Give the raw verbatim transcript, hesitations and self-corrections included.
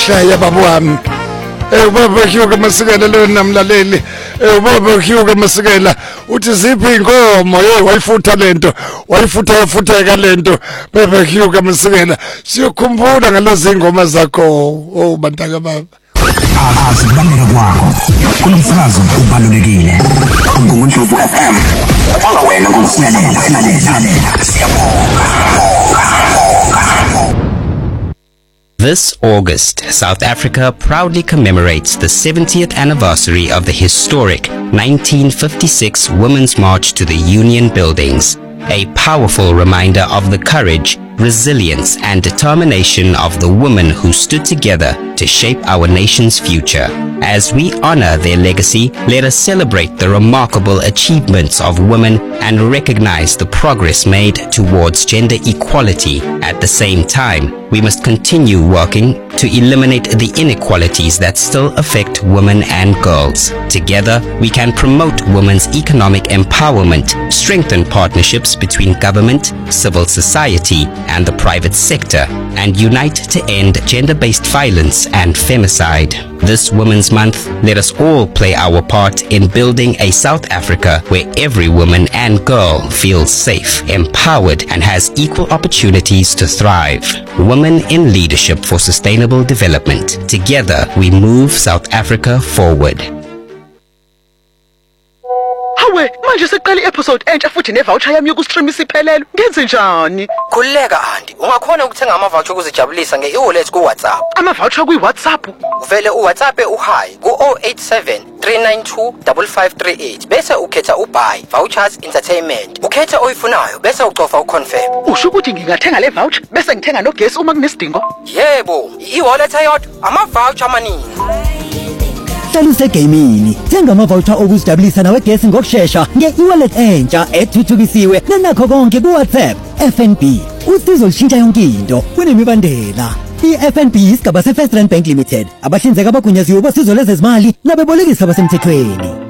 ngikushaya baba wami. Eh baba Hugo Masikela lo namlaleli. Eh baba Hugo Masikela uthi ziphi inkomo hey wayifutha lento wayifutha yafutheka lento baba Hugo Masikela siyokhumbula ngalozi ingoma zakho oh bantaka baba. Asibaleka kwakho kumsakazo ubalulekile ngumuntu F M wanga wena ngokusiyalela siyalela siyabonga. This August, South Africa proudly commemorates the seventieth anniversary of the historic nineteen fifty-six Women's March to the Union Buildings, a powerful reminder of the courage, resilience and determination of the women who stood together to shape our nation's future. As we honor their legacy, let us celebrate the remarkable achievements of women and recognize the progress made towards gender equality. At the same time, we must continue working to eliminate the inequalities that still affect women and girls. Together, we can promote women's economic empowerment, strengthen partnerships between government, civil society, and the private sector, and unite to end gender-based violence and femicide. This Women's Month, let us all play our part in building a South Africa where every woman and girl feels safe, empowered, and has equal opportunities to thrive. Women in Leadership for Sustainable Development. Together, we move South Africa forward. Hawe, manje seqala i-episode entsha futhi ne-voucher yami yoku-stream isiphelele. Ngenze njani? Khuleka Andi, ungakhona ukuthenga ama-voucher ukuzijabulisa nge-e-wallet ku-WhatsApp. Ama-voucher kwi-WhatsApp? Uvele u-WhatsApp u-hi ku zero eight seven three nine two five five three eight bese ukhetha u-buy vouchers entertainment. Ukhetha oyifunayo bese ucofa u-confirm. Usho ukuthi ngingathenga le voucher bese ngithenga nogesi uma kunesidingo? Yebo, i-e-wallet eyodwa ama-voucher amaningi. Saluse gaming. Thenga ama-voucher okuzijabulisa nawe gesi ngokusheshsha nge-e-wallet entsha ethuthukisiwe nanakho konke ku-WhatsApp. F N B usizo lushintsha yonke into kunemibandela. I-F N B isigaba se-First Rand Bank Limited abahlinzeka abagunyaziwe bosizo lezezimali nabebolekisi abasemthethweni.